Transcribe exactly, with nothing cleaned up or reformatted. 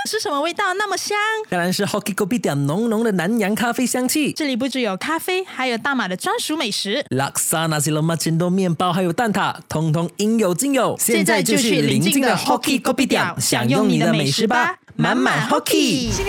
是什么味道那么香？ 当然是 Hoki Kopitiam 浓浓的南洋咖啡香气。 这里不只有咖啡，还有大马的专属美食， Laksa Nasi Lemak Cendol 面包还有蛋挞，通通应有尽有。 现在就去邻近的 Hoki Kopitiam 享用你的美食吧，满满 Hoki。